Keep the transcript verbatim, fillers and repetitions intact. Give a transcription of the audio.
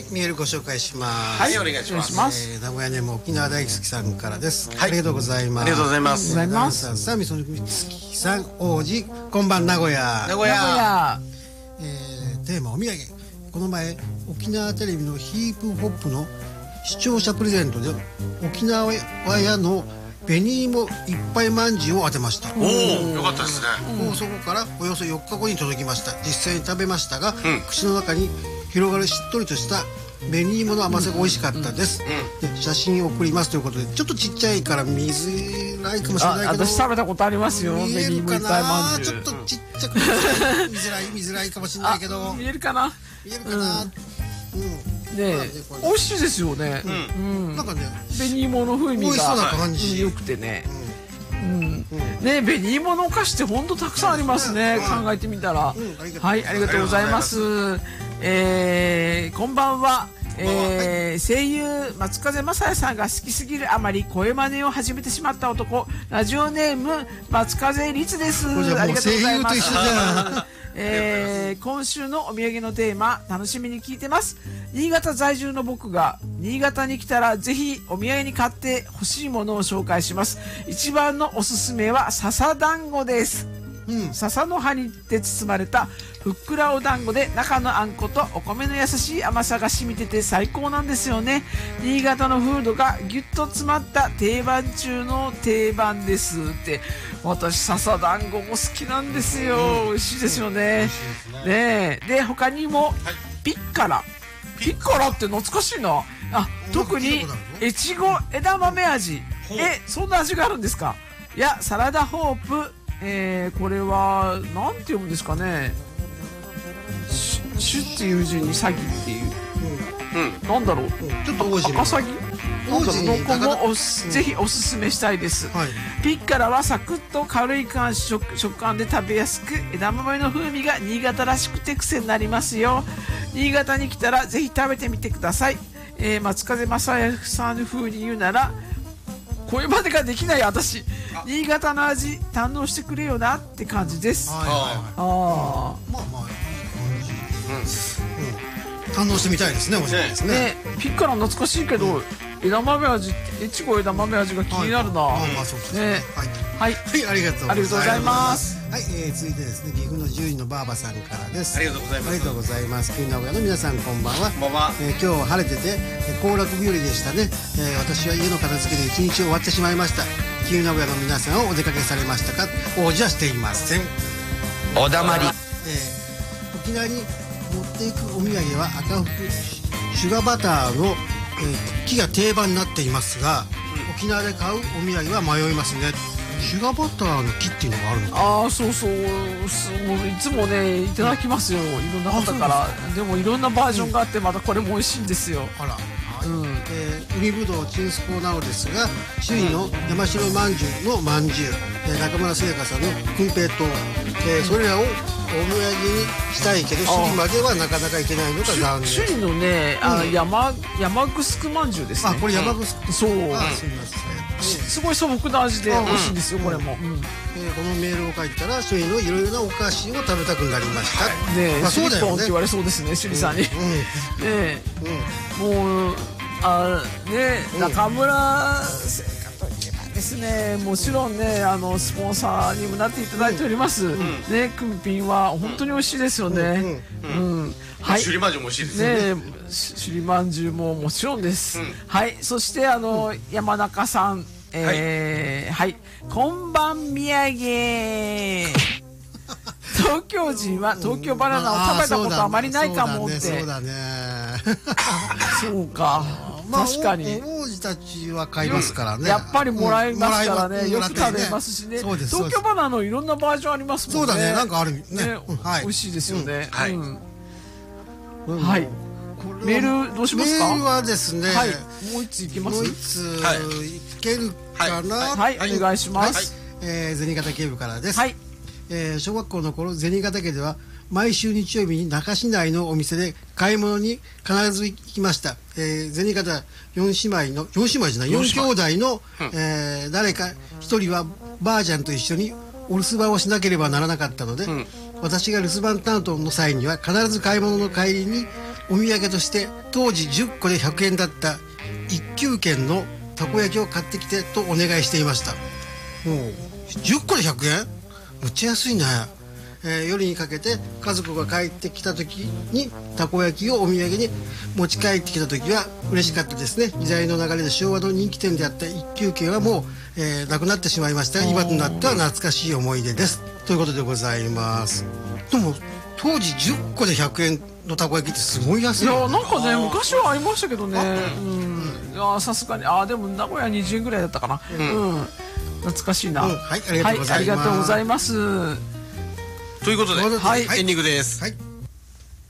メールご紹介します。 はい、お願いします。 えー、名古屋ネーム沖縄大好きさんからです。はい、ありがとうございます。 ありがとうございます。 ダンサーさん、みそみつきさん、王子、こんばん名古屋。 名古屋。 えー、テーマお土産。この前沖縄テレビのヒープホップの視聴者プレゼントで沖縄屋の紅芋いっぱいまんじゅうを当てました。 おお、よかったですね。 放送後からおよそよっかごに届きました。実際に食べましたが、うん、口の中に広がるしっとりとした紅芋の甘さが美味しかったです、うんうん、で写真を送りますということで、ちょっとちっちゃいから見づらいかもしれないけど、 私食べたことありますよ。 見えるかな、ちょっとちっちゃく見づらい見づらいかもしれないけど、 見えるかな見えるかな、うん、 ね、美味しいですよね。 なんかね、 紅芋の風味が良くてね。ね、紅芋のお菓子って本当たくさんありますね。考えてみたら。はい、ありがとうございます。えー、こんばんは。えー、声優松風雅也さんが好きすぎるあまり声真似を始めてしまった男、ラジオネーム松風律です。ありがとうございます。えー、今週のお土産のテーマ楽しみに聞いてます。新潟在住の僕が新潟に来たらぜひお土産に買って欲しいものを紹介します。一番のおすすめは笹団子です。うん、笹の葉にで包まれたふっくらお団子で、中のあんことお米の優しい甘さが染みてて最高なんですよね。新潟の風土がぎゅっと詰まった定番中の定番ですって。私笹団子も好きなんですよ、うん、美味しいですよね、うん、ねえ。で他にも、はい、ピッカラピッカラって懐かしいなあ。特に越後枝豆味、え、そんな味があるんですか。いや、サラダホープ、えー、これはなんて読むんですかね。シュ、シュっていう字に詐欺っていう、うん、なんだろう、 ちょっと王子赤詐欺なんだろうのこもおす、うん、ぜひおすすめしたいです、はい、ピッカラはサクッと軽い感食、食感で食べやすく、枝豆の風味が新潟らしくて癖になりますよ。新潟に来たらぜひ食べてみてください。えー、松風雅也さん風に言うなら、これまでができない私、新潟の味堪能してくれよなって感じです。はいはいはい、ああ、まあまあいい感じ、うんうん、堪能してみたいですね。面白いですね。 ね、ピッカラ懐かしいけど、うん、枝豆味、越後枝豆味が気になるな。 はい、あ、まあそうですね。ね、はい、はい、はい、ありがとうございます。 ありがとうございます。 はい、えー、続いてですね、岐阜の獣医のばあばさんからです。 ありがとうございます。 ありがとうございます。旧名古屋の皆さんこんばんは。 こんばんは。 えー、今日晴れてて行楽日和でしたね。えー、私は家の片付けで一日終わってしまいました。旧名古屋の皆さんはお出かけされましたか。おじゃしていません。 おだまり。 えー、沖縄に持っていくお土産は赤福シュガーバターの、えー、木が定番になっていますが、うん、沖縄で買うお土産は迷いますね。シュガーバターの木っていうのがあるのか。 ああ、そうそう、もういつもねいただきますよ、いろんな方から。 で, でもいろんなバージョンがあって、またこれも美味しいんですよ。 あら、うん、えー、海ぶどうチンスコーなのですが、首位の山城まんじゅうのまんじゅう、えー、中村製菓さんの燻平糖、えー、それらをお土産にしたいけど首位まではなかなかいけないのが残念。 首位のね、あの、うん、山山ぐすくまんじゅうですね。 あ、これ山ぐすく、 うん、そう、 あ、すみません。 すごい素朴な味で美味しいんですよ、これも。 えこのメールを書いたら首位のいろいろなお菓子を食べたくなりました。 ねえ、そうだよねって言われそうですね、首里さんに。ねえ、もうあね、中村製菓といえばですね、もちろんね、あのスポンサーにもなっていただいておりますね。クミピンは本当に美味しいですよね。うん、 はい、首里まんじゅうも美味しいですね。 首里まんじゅうももちろんです。はい、そしてあの山中さん、えー、はい、こんばん土産。東京人は東京バナナを食べたことあまりないかもって。 そうだね。 そうか。確かに。 王子たちは買いますからね。 やっぱりもらいますからね。よく食べますしね。東京バナナのいろんなバージョンありますもんね。 そうだね。なんかあるね。 美味しいですよね。 はい。 はい。メールどうしますか。 メールはですね。 はい。もう一ついけます。 もう一ついけるかな。 はい。お願いします。 えー、銭形警部からです。 はい。 えー、小学校の頃銭形家では毎週日曜日に中市内のお店で買い物に必ず行きました。えー、銭形四姉妹の四姉妹じゃない四兄弟の、うん、えー、誰か一人はばあちゃんと一緒にお留守番をしなければならなかったので、うん、私が留守番担当の際には必ず買い物の帰りにお土産として当時じゅっこでひゃくえんだった一級券のたこ焼きを買ってきてとお願いしていました。もうじゅっこでひゃくえん、むっちゃ安いね。えー、夜にかけて家族が帰ってきた時にたこ焼きをお土産に持ち帰ってきた時は嬉しかったですね。時代の流れで昭和の人気店であった一級券はもう、えー、なくなってしまいましたが、今となっては懐かしい思い出ですということでございます。でも当時じゅっこでひゃくえんのたこ焼きってすごい安い。 いやなんかね昔はありましたけどね。うん、さすがにあでも名古屋にじゅうえんぐらいだったかな。うん、うん、懐かしいな。うん、 はい、ありがとうございます。 はい、ありがとうございます。 ということで、 はい、 エンディングです。 はい。